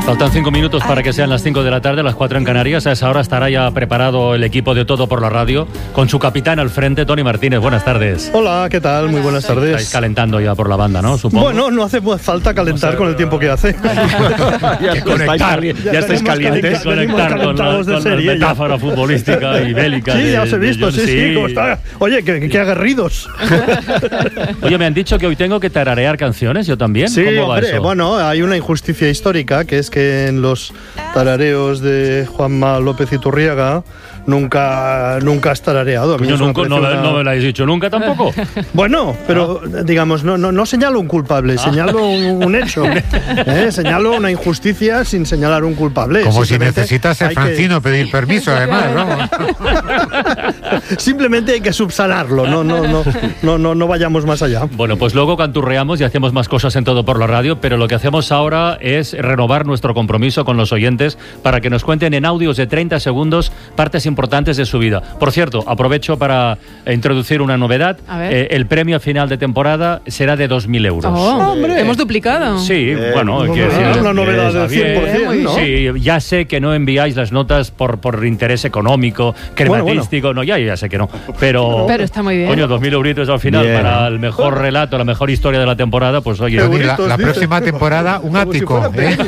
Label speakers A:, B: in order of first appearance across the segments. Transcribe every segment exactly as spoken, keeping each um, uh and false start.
A: Faltan cinco minutos para que sean las cinco de la tarde, las cuatro en Canarias. A esa hora estará ya preparado el equipo de Todo por la Radio, con su capitán al frente, Tony Martínez. Buenas tardes.
B: Hola, ¿qué tal? Muy buenas tardes.
A: Estáis calentando ya por la banda, ¿no? Supongo.
B: Bueno, no hace falta calentar, o sea, con el tiempo que hace.
A: ya, conectar, ya, ya estáis calientes. Que conectar con la, con serie, la metáfora ya. futbolística y bélica.
B: Sí,
A: de,
B: ya os he visto,
A: de,
B: sí, sí, sí. ¿Cómo está? Oye, qué, qué aguerridos.
A: Oye, me han dicho que hoy tengo que tararear canciones, ¿yo también?
B: Sí,
A: ¿Cómo va
B: hombre,
A: eso?
B: Bueno, hay una injusticia histórica, que es que en los tarareos de Juanma López Iturriaga nunca, nunca has tarareado. A mí
A: Yo nunca, no,
B: una...
A: no me lo habéis dicho nunca tampoco.
B: Bueno, pero ¿no? digamos, no, no, no señalo un culpable, ah. señalo un, un hecho. ¿eh? Señalo una injusticia sin señalar un culpable.
C: Como si necesitas ser Francino que... pedir permiso, además, ¿no?
B: Simplemente hay que subsanarlo, no, no, no, no, no, no vayamos más allá.
A: Bueno, pues luego canturreamos y hacemos más cosas en Todo por la Radio, pero lo que hacemos ahora es renovar nuestro compromiso con los oyentes para que nos cuenten en audios de treinta segundos partes importantes de su vida. Por cierto, aprovecho para introducir una novedad. Eh, el premio final de temporada será de dos mil euros.
D: Oh, hombre. ¿Hemos duplicado?
A: Sí, eh, bueno,
B: no,
A: quiero
B: no,
A: decir,
B: una novedad del cien por ciento, ¿no?
A: Sí, ya sé que no enviáis las notas por, por interés económico, crematístico, bueno, bueno. no, ya, ya sé que no, pero...
D: Pero está muy bien.
A: Coño, dos mil euritos al final bien. Para el mejor relato, la mejor historia de la temporada, pues oye...
C: La, la próxima temporada, un ático, si ¿eh?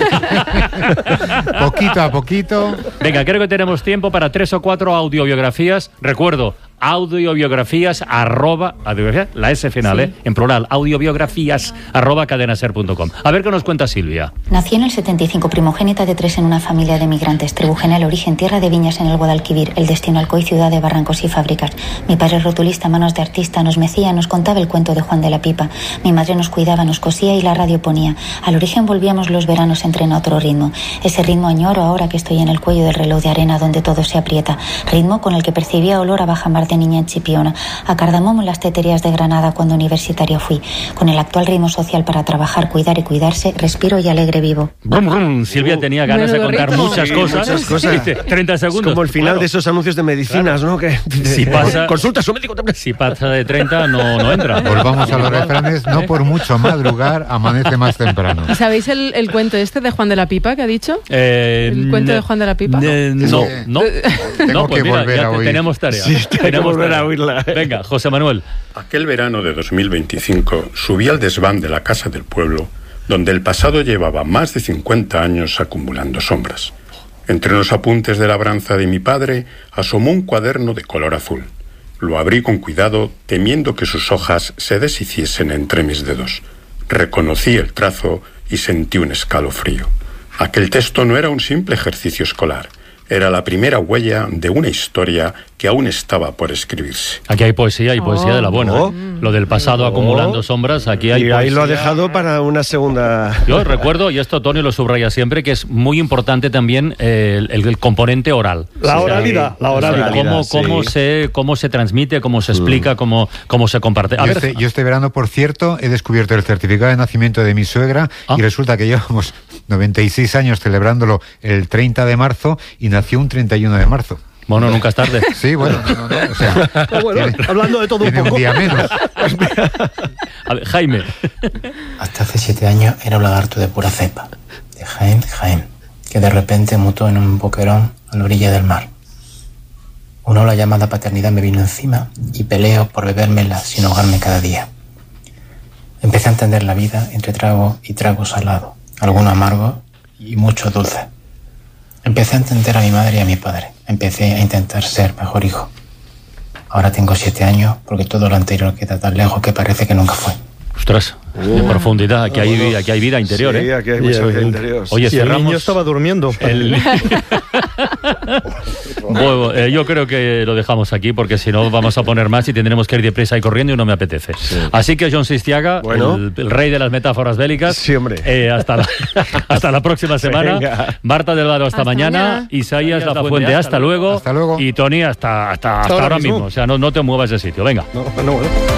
C: Poquito a poquito.
A: Venga, creo que tenemos tiempo para tres o cuatro audiobiografías. Recuerdo, audiobiografías arroba, la S final, sí. eh, en plural, audiobiografías arroba cadenaser punto com. A ver qué nos cuenta Silvia.
E: Nací en el setenta y cinco, primogénita de tres en una familia de migrantes. Trebujena, el origen, tierra de viñas en el Guadalquivir, el destino Alcoy, ciudad de barrancos y fábricas. Mi padre rotulista, manos de artista, nos mecía, nos contaba el cuento de Juan de la Pipa. Mi madre nos cuidaba, nos cosía y la radio ponía. Al origen volvíamos los veranos entre en otro ritmo. Ese ritmo añoro ahora que estoy en el cuello del reloj de arena donde todo se aprieta. Ritmo con el que percibía olor a bajamar de niña en Chipiona, a cardamomo en las teterías de Granada cuando universitaria fui. Con el actual ritmo social para trabajar, cuidar y cuidarse, respiro y alegre vivo.
A: Brum, brum. Silvia tenía ganas de contar ritmo. muchas, sí, cosas.
F: muchas cosas.
A: treinta segundos.
F: Es como el final claro. de esos anuncios de medicinas, claro. ¿no? Que
A: si pasa,
F: consulta a su médico.
A: Si pasa de treinta, no, no entra.
C: Volvamos a los refranes. No por mucho madrugar, amanece más temprano.
D: ¿Y sabéis el, el cuento este de Juan de la Pipa que ha dicho?
A: Eh,
D: ¿El cuento
A: ne,
D: de Juan de la Pipa?
A: Ne, no, no.
C: Tengo
A: no, pues
C: que
A: mira,
C: volver
A: ya
C: a oír.
A: Tenemos tarea.
F: Sí,
A: tenemos
F: que volver
A: tarea.
F: a oírla.
A: Venga, José Manuel.
G: Aquel verano de dos mil veinticinco subí al desván de la casa del pueblo, donde el pasado llevaba más de cincuenta años acumulando sombras. Entre los apuntes de labranza de mi padre asomó un cuaderno de color azul. Lo abrí con cuidado, temiendo que sus hojas se deshiciesen entre mis dedos. Reconocí el trazo y sentí un escalofrío. Aquel texto no era un simple ejercicio escolar. Era la primera huella de una historia que aún estaba por escribirse.
A: Aquí hay poesía, y poesía oh, de la buena. Oh, ¿eh? Lo del pasado oh, acumulando sombras, aquí hay
F: y
A: poesía.
F: Ahí lo ha dejado para una segunda...
A: Yo recuerdo, y esto Tony lo subraya siempre, que es muy importante también eh, el, el, el componente oral.
B: La oralidad, la oralidad.
A: Cómo,
B: sí.
A: cómo, se, cómo se transmite, cómo se explica, mm. cómo, cómo se comparte. A
C: yo,
A: ver,
C: este, yo este verano, por cierto, he descubierto el certificado de nacimiento de mi suegra ah. y resulta que llevamos noventa y seis años celebrándolo el treinta de marzo y nació un treinta y uno de marzo.
A: Bueno, nunca es tarde.
C: Sí, bueno, no, no, o sea,
B: bueno tiene, hablando de todo un poco.
C: Un día menos.
A: A ver, Jaime.
H: Hasta hace siete años era un lagarto de pura cepa, de Jaén, Jaén, que de repente mutó en un boquerón a la orilla del mar. Una ola llamada paternidad me vino encima y peleo por bebérmela sin ahogarme cada día. Empecé a entender la vida entre trago y trago salado, alguno amargo y mucho dulce. Empecé a entender a mi madre y a mi padre. Empecé a intentar ser mejor hijo. Ahora tengo siete años porque todo lo anterior queda tan lejos que parece que nunca fue.
A: Ostras, uh, de profundidad. Aquí hay, aquí hay vida interior,
F: sí,
A: ¿eh?
F: aquí hay mucha vida interior.
A: Oye,
B: si
A: cerramos...
B: el niño estaba durmiendo.
A: El... bueno, eh, yo creo que lo dejamos aquí porque si no vamos a poner más y tendremos que ir deprisa y corriendo y no me apetece. Sí. Así que John Sistiaga, bueno. el, el rey de las metáforas bélicas.
F: Sí, hombre.
A: Eh, hasta, la, hasta la próxima semana. Venga. Marta Delgado, hasta, hasta mañana. mañana. Isaías La Fuente, hasta, hasta luego.
C: Hasta luego.
A: Y Tony, hasta, hasta, hasta, hasta ahora mismo. mismo. O sea, no, no te muevas de sitio. Venga.
B: No, no, bueno.